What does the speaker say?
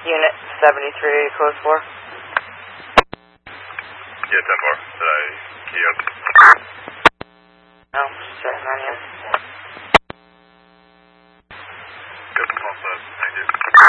Unit 73, code 4. Yeah, 10-4. Did I key up? No, just checking on you.